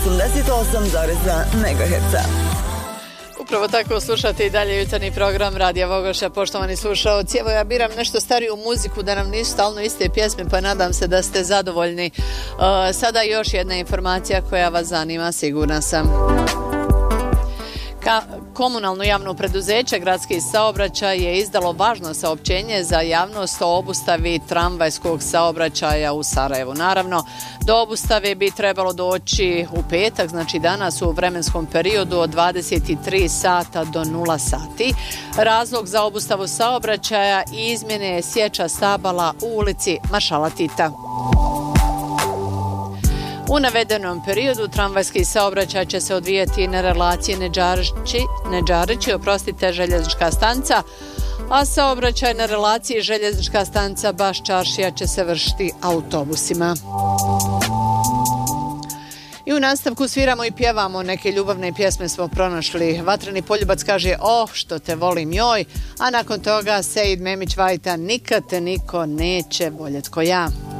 88,2 MHz. Upravo tako slušate i dalje jutarnji program Radija Vogoša, poštovani slušaoci. Evo ja biram nešto stariju muziku da nam nisu stalno iste pjesme, pa nadam se da ste zadovoljni. Sada još jedna informacija koja vas zanima, sigurna sam. Komunalno javno preduzeće Gradski saobraćaj je izdalo važno saopćenje za javnost o obustavi tramvajskog saobraćaja u Sarajevu. Naravno, do obustave bi trebalo doći u petak, znači danas u vremenskom periodu od 23 sata do 0 sati. Razlog za obustavu saobraćaja i izmjene je sječa stabala u ulici Maršala Tita. U navedenom periodu tramvajski saobraćaj će se odvijati na relaciji Neđarići, željeznička stanca, a saobraćaj na relaciji željeznička stanca Baš Čaršija će se vršiti autobusima. I u nastavku sviramo i pjevamo, neke ljubavne pjesme smo pronašli. Vatreni poljubac kaže "Oh, što te volim joj", a nakon toga Sejid Memić Vajta "Nikad te niko neće voljet ko ja".